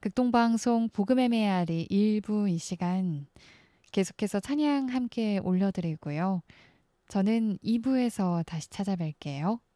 극동방송 복음의 메아리 1부 이 시간 계속해서 찬양 함께 올려드리고요. 저는 2부에서 다시 찾아뵐게요.